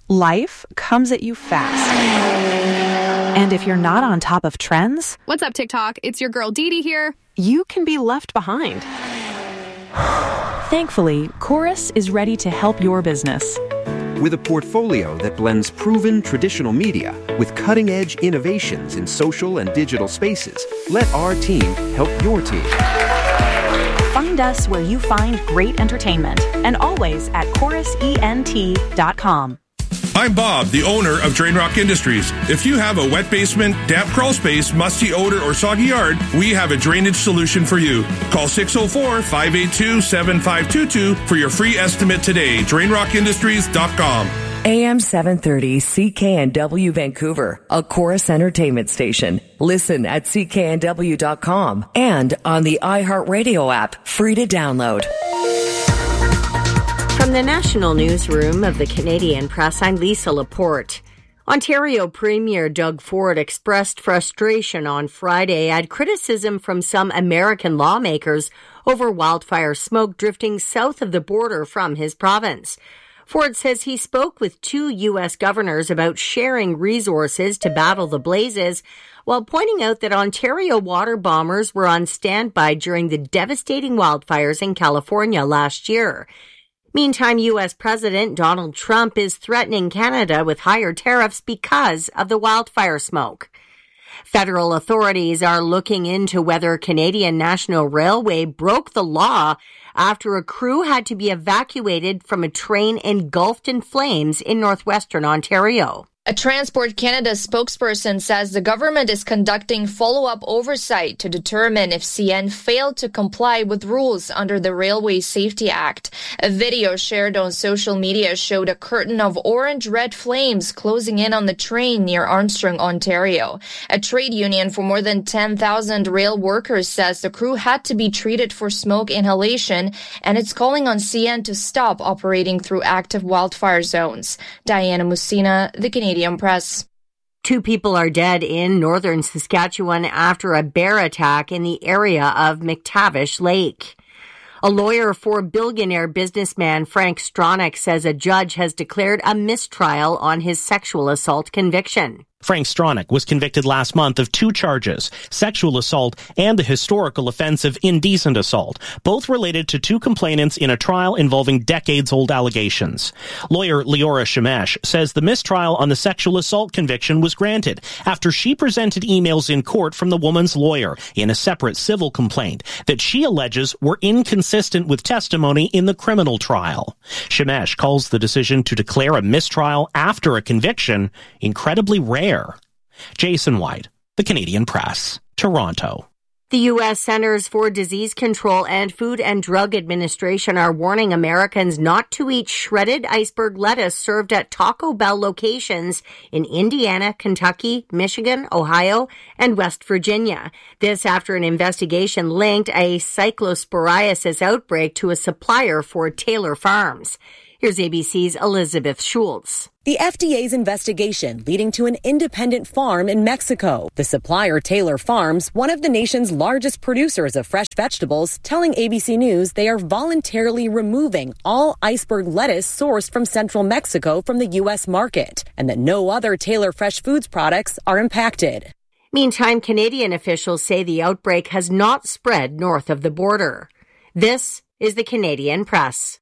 Life comes at you fast. And if you're not on top of trends... What's up, TikTok? It's your girl Dee Dee here. You can be left behind. Thankfully, Chorus is ready to help your business. With a portfolio that blends proven traditional media with cutting-edge innovations in social and digital spaces, let our team help your team. Find us where you find great entertainment, and always at chorusent.com. I'm Bob, the owner of Drain Rock Industries. If you have a wet basement, damp crawl space, musty odor, or soggy yard, we have a drainage solution for you. Call 604-582-7522 for your free estimate today. DrainRockIndustries.com. AM 730 CKNW Vancouver, a Chorus Entertainment station. Listen at cknw.com and on the iHeartRadio app, free to download. From the National Newsroom of the Canadian Press, I'm Lisa Laporte. Ontario Premier Doug Ford expressed frustration on Friday at criticism from some American lawmakers over wildfire smoke drifting south of the border from his province. Ford says he spoke with 2 U.S. governors about sharing resources to battle the blazes, while pointing out that Ontario water bombers were on standby during the devastating wildfires in California last year. Meantime, U.S. President Donald Trump is threatening Canada with higher tariffs because of the wildfire smoke. Federal authorities are looking into whether Canadian National Railway broke the law after a crew had to be evacuated from a train engulfed in flames in northwestern Ontario. A Transport Canada spokesperson says the government is conducting follow-up oversight to determine if CN failed to comply with rules under the Railway Safety Act. A video shared on social media showed a curtain of orange-red flames closing in on the train near Armstrong, Ontario. A trade union for more than 10,000 rail workers says the crew had to be treated for smoke inhalation, and it's calling on CN to stop operating through active wildfire zones. Diana Musina, The Canadian Press. 2 people are dead in northern Saskatchewan after a bear attack in the area of McTavish Lake. A lawyer for billionaire businessman Frank Stronach says a judge has declared a mistrial on his sexual assault conviction. Frank Stronach was convicted last month of 2 charges, sexual assault and the historical offense of indecent assault, both related to 2 complainants in a trial involving decades-old allegations. Lawyer Leora Shemesh says the mistrial on the sexual assault conviction was granted after she presented emails in court from the woman's lawyer in a separate civil complaint that she alleges were inconsistent with testimony in the criminal trial. Shemesh calls the decision to declare a mistrial after a conviction incredibly rare. Jason White, The Canadian Press, Toronto. The U.S. Centers for Disease Control and Food and Drug Administration are warning Americans not to eat shredded iceberg lettuce served at Taco Bell locations in Indiana, Kentucky, Michigan, Ohio, and West Virginia. This after an investigation linked a cyclosporiasis outbreak to a supplier for Taylor Farms. Here's ABC's Elizabeth Schultz. The FDA's investigation leading to an independent farm in Mexico. The supplier Taylor Farms, one of the nation's largest producers of fresh vegetables, telling ABC News they are voluntarily removing all iceberg lettuce sourced from central Mexico from the U.S. market, and that no other Taylor Fresh Foods products are impacted. Meantime, Canadian officials say the outbreak has not spread north of the border. This is the Canadian Press.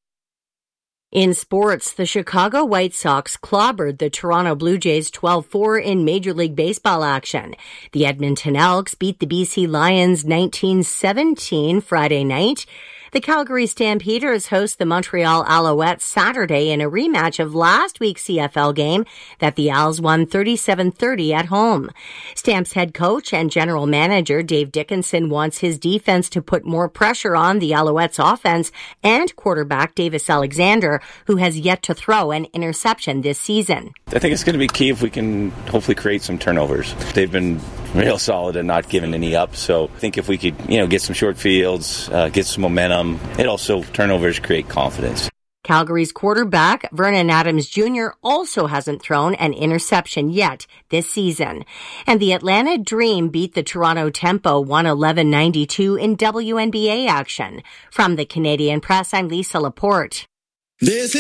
In sports, the Chicago White Sox clobbered the Toronto Blue Jays 12-4 in Major League Baseball action. The Edmonton Elks beat the BC Lions 19-17 Friday night. The Calgary Stampeders host the Montreal Alouettes Saturday in a rematch of last week's CFL game that the Als won 37-30 at home. Stamps head coach and general manager Dave Dickinson wants his defense to put more pressure on the Alouettes offense and quarterback Davis Alexander, who has yet to throw an interception this season. I think it's going to be key if we can hopefully create some turnovers. They've been real solid and not giving any up, so I think if we could, get some short fields, get some momentum, it also, turnovers create confidence. Calgary's quarterback, Vernon Adams Jr., also hasn't thrown an interception yet this season. And the Atlanta Dream beat the Toronto Tempo 111-92 in WNBA action. From the Canadian Press, I'm Lisa Laporte.